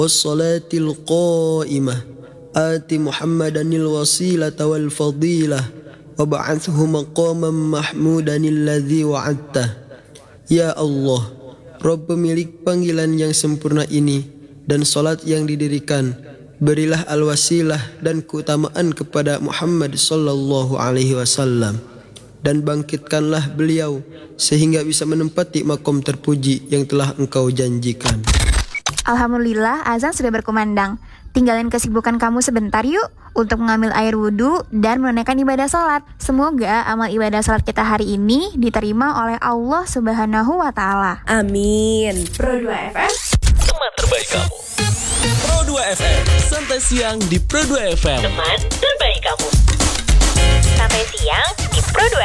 Wassalatil qa'imah ati Muhammadanil wasilata wal fadilah wab'athhu maqaman mahmudanil ladzi wa'adtah. Ya Allah, Rabb pemilik panggilan yang sempurna ini dan salat yang didirikan, berilah al-wasilah dan keutamaan kepada Muhammad sallallahu alaihi wasallam, dan bangkitkanlah beliau sehingga bisa menempati makom terpuji yang telah Engkau janjikan. Alhamdulillah, azan sudah berkumandang. Tinggalin kesibukan kamu sebentar yuk untuk mengambil air wudhu dan menunaikan ibadah sholat. Semoga amal ibadah sholat kita hari ini diterima oleh Allah Subhanahu wa Ta'ala. Amin. Pro 2 FM, teman terbaik kamu. Pro 2 FM, santai siang di Pro 2 FM. teman terbaik kamu. Sampai siang di Pro 2